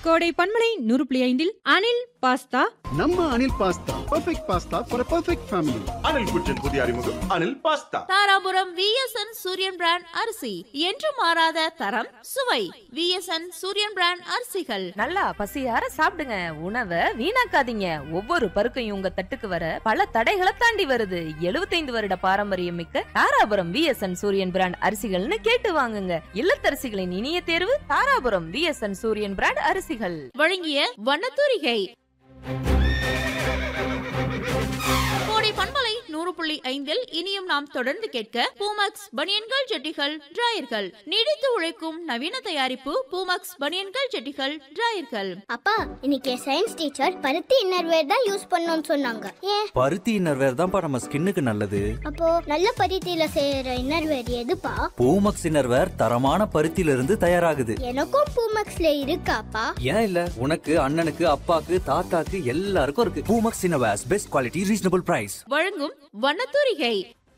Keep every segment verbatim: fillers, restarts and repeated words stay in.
கோடை பன்மலை நூறு புள்ளி ஐந்தில் அனில் பாஸ்தா. நம்ம Anil pasta perfect pasta for a perfect family. Anil குச்சின் புதிய அறிமுகம் அனில் பாஸ்தா. தாராபுரம் விஎஸ்என் சூரியன் பிராண்ட் அரிசி என்று மாறாத தரம் சுவை. விஎஸ்என் சூரியன் பிராண்ட் அரிசிகள். நல்லா பசியார சாப்பிடுங்க, உணவை வீணாக்காதீங்க. ஒவ்வொரு பருக்கையும் உங்க தட்டுக்கு வர பல தடைகளை தாண்டி வருது. எழுபத்தைந்து வருட பாரம்பரியம் மிக்க தாராபுரம் விஎஸ்என் சூரியன் பிராண்ட் அரிசிகள்னு கேட்டு வாங்குங்க. இல்லத்தரசிகளின் இனிய தேர்வு தாராபுரம் விஎஸ்என் சூரியன் பிராண்ட் அரிசிகள். வழங்கிய வண்ணத்தூரிகை. கோடை பண்பலை நூறு புள்ளி ஐந்தில் இனியும் நாம் தொடர்ந்து கேட்க பூமக்ஸ் பனியன்கள் ஜெட்டிகள் டிராயர்கள். நீடித்து உழைக்கும் நவீன தயாரிப்பு பூமக்ஸ் பனியன்கள் ஜெட்டிகள் டிராயர்கள். அப்பா இன்னைக்கு சயின்ஸ் டீச்சர் பருத்தி இன்னர்வேர் தான் யூஸ் பண்ணணும்னு சொன்னாங்க. ஏன்? பருத்தி இன்னர்வேர் தான்ப்பா நம்ம ஸ்கின்னுக்கு நல்லது. அப்போ நல்ல பருத்தியில செய்யற இன்னர்வேர் எதுப்பா? பூமக்ஸ் இன்னர்வேர் தரமான பருத்தியில இருந்து தயாராகுது. எனக்கும் பூமக்ஸ்ல இருக்காப்பா. ஏன் இல்ல, உனக்கு அண்ணனுக்கு அப்பாக்கு தாத்தாக்கு எல்லாருக்கும் இருக்கு. Poomex innerwears best quality reasonable price. வழங்கும் வண்ணத்தூரிகை.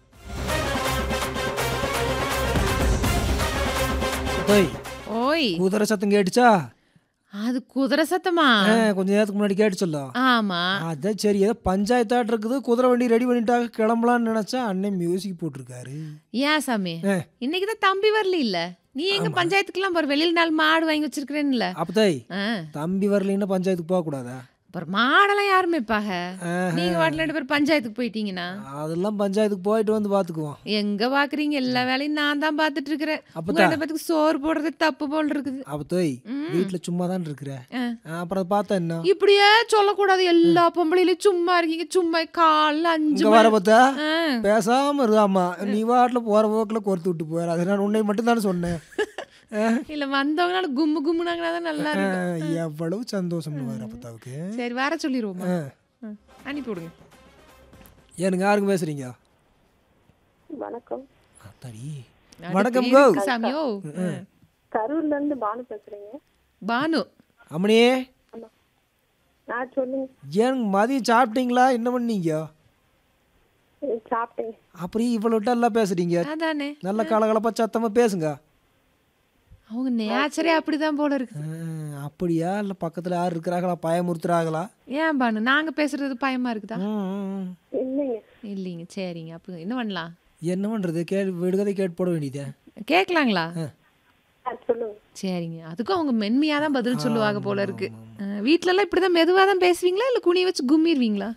ஓய் குதிரை சத்தம் கேட்டுச்சா? அது குதிரை சத்தமா? கொஞ்ச நேரத்துக்கு முன்னாடி கேட்டுச்சല്ലോ. ஆமா, அதான் சரி, ஏதோ பஞ்சாயத்தாட்டு இருக்குது, குதிரை வண்டி ரெடி பண்ணிட்டாங்க, கிளம்பலான்னு நினைச்சா அண்ணன் மியூசிக் போட்டிருக்காரு. ஏன் சாமி, இன்னைக்குதான் தம்பி வரல இல்ல? நீ எங்க பஞ்சாயத்துக்குலாம் போற? வெளியில நாள் மாடு வாங்கி வச்சிருக்கிறேன்ல. அப்பதாய் தம்பி வரலன்னா பஞ்சாயத்துக்கு போக கூடாதா? அப்புறம் மாடெல்லாம் யாருமே பாக. நீங்க வாட்டில ரெண்டு பேரும் பஞ்சாயத்துக்கு போயிட்டீங்கன்னா அதெல்லாம் பஞ்சாயத்துக்கு போயிட்டு வந்து பாத்துக்குவோம். எங்க பாக்குறீங்க? எல்லா வேலையும் நான் தான் பாத்துட்டு இருக்கிறேன். அப்பதான் சோறு போடுறது தப்பு போல் இருக்குது. அப்பதோய் வீட்டுல சும்மா தான் இருக்கிற, அப்புறம் பார்த்தா என்ன? இப்படியே சொல்லக்கூடாது. எல்லா பொம்பளையிலும் சும்மா இருக்கீங்க. சும்மா காலைல அஞ்சு வர பார்த்தா பேசாம இருக்காமா. நீ வாட்டில போற போக்குல கோர்த்து விட்டு போயிரு. அது நான் உன்னை மட்டும் தானே சொன்னேன். இல்ல வந்தவங்கனால கும்மு கும்முனாங்கதான் நல்லா இருக்கும். எவ்வளவு சந்தோஷம் அப்பதாவுக்கு. சரி வர சொல்லிடுவோம், அனுப்பி விடுங்க. ஏனுங்க யாருங்க பேசுறீங்க? வணக்கம். வணக்கம் சாமியோ. கரூர்ல இருந்து பானு பேசுறீங்க. பானு அம்மனியே நான் சொல்லுங்க. ஏன் மதியம் சாப்பிட்டீங்களா? என்ன பண்ணீங்க? சாப்பிட்டேன். அப்புறம் இவ்வளவு எல்லாம் பேசுறீங்க? அதானே, நல்ல கலகலப்பா சத்தமா பேசுங்க. அவங்க நேச்சரே அப்படிதான் போல இருக்கு. அப்படியா? இல்ல பக்கத்துல யாரு இருக்கிறாங்களா, பயமுறுத்துறாங்களா? ஏன் பானு, நாங்க பேசுறது பயமா இருக்குதா? இல்லைங்க. இல்லைங்க. சரிங்க, அப்ப என்ன பண்ணலாம்? என்ன பண்றது? கே விடுகதை கேட்டு போட வேண்டியதே. கேட்கலாங்களா? சொல்லுங்க. சரிங்க. அதுக்கும் அவங்க மென்மையா தான் பதில் சொல்லுவாங்க போல இருக்கு. வீட்டுல எல்லாம் இப்படிதான் மெதுவா தான் பேசுவீங்களா இல்ல குனிய வச்சு கும்மிடுவீங்களா?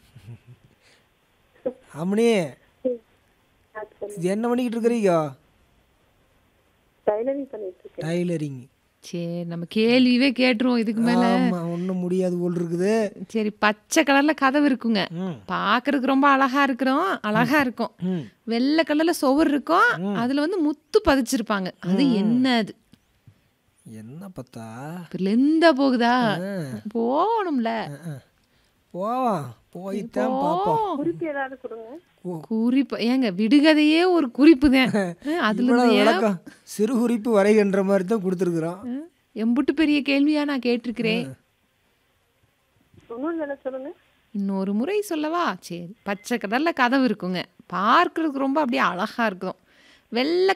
அம்மனே என்ன பண்ணிக்கிட்டு இருக்கிறீங்க? டைலரிங் பண்ணிட்டு இருக்கேன். டைலரிங். சரி, நம்ம கேள்வியே கேட்டுருவோம் இதுக்கு மேல. ஒன்னும் முடியாது போல் இருக்குது. சரி, பச்சை கலர்ல கதவு இருக்குங்க. பாக்குறதுக்கு ரொம்ப அழகா இருக்கிறோம், அழகா இருக்கும். வெள்ளை கலர்ல சுவர் இருக்கும், அதுல வந்து முத்து பதிச்சிருப்பாங்க. அது என்ன? அது என்ன பத்தா? லெந்தா போகுதா? போகணும்ல. போவான், போய்தான் பாப்போம். குறிப்பு ஏதாவது கொடுங்க. குறிப்பு ஏங்க, விடுகதையே ஒரு குறிப்பு தான். அதுல சிறு குறிப்பு வரைகின்ற மாதிரி தான் கொடுத்துருக்குறோம். எம்புட்டு பெரிய கேள்வியா நான் கேட்டிருக்கிறேன். இன்னொரு முறை சொல்லவா? சரி, பச்சை கலர்ல கதவு இருக்குங்க, பார்க்கறதுக்கு ரொம்ப அப்படியே அழகா இருக்கும். வெள்ளை